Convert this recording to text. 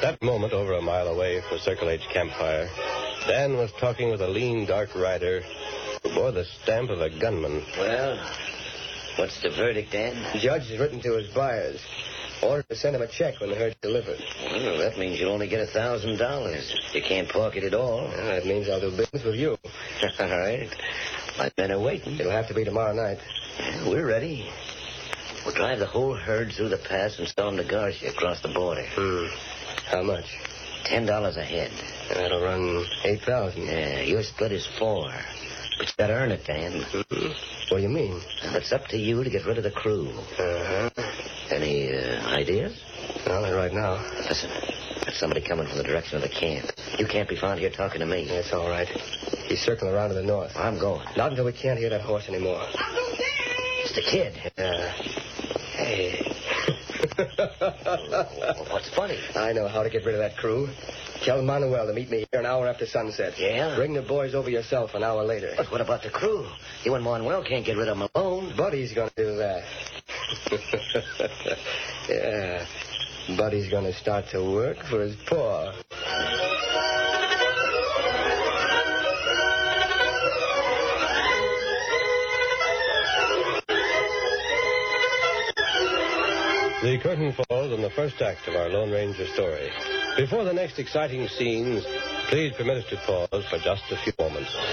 that moment, over a mile away from the Circle H campfire, Dan was talking with a lean, dark rider who bore the stamp of a gunman. Well, what's the verdict, Dan? The judge has written to his buyers. Ordered to send him a check when the herd's delivered. Well, that means you'll only get $1,000. You can't pocket it all. Well, that means I'll do business with you. All right. My men are waiting. It'll have to be tomorrow night. Yeah, we're ready. We'll drive the whole herd through the pass and sell them to Garcia across the border. How much? $10 a head. That'll run $8,000. Yeah, your split is $4. But you gotta earn it, Dan. What do you mean? Well, it's up to you to get rid of the crew. Any ideas? No, not right now. Listen, there's somebody coming from the direction of the camp. You can't be found here talking to me. That's all right. He's circling around to the north. I'm going. Not until we can't hear that horse anymore. It's the kid. Hey. What's funny? I know how to get rid of that crew. Tell Manuel to meet me here an hour after sunset. Yeah? Bring the boys over yourself an hour later. But what about the crew? You and Manuel can't get rid of them alone. Buddy's going to do that. Yeah. Buddy's going to start to work for his paw. The curtain falls on the first act of our Lone Ranger story. Before the next exciting scenes, please permit us to pause for just a few moments.